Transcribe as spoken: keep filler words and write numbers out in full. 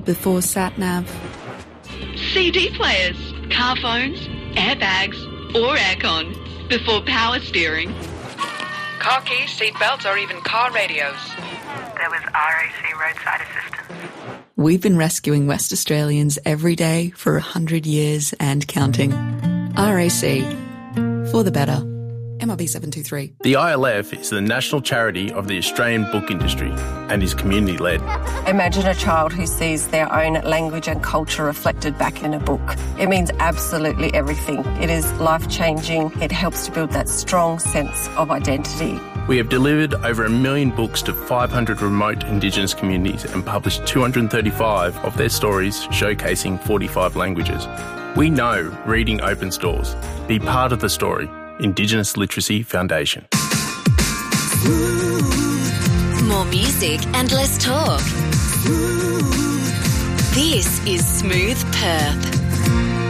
before sat-nav. C D players, car phones, airbags or aircon before power steering. Car keys, seat belts or even car radios. There was R A C roadside assistance. We've been rescuing West Australians every day for one hundred years and counting. R A C, for the better. M R B seven two three. The I L F is the national charity of the Australian book industry and is community-led. Imagine a child who sees their own language and culture reflected back in a book. It means absolutely everything. It is life-changing. It helps to build that strong sense of identity. We have delivered over a million books to five hundred remote Indigenous communities and published two hundred thirty-five of their stories showcasing forty-five languages. We know reading opens doors. Be part of the story. Indigenous Literacy Foundation. More music and less talk. This is Smooth Perth.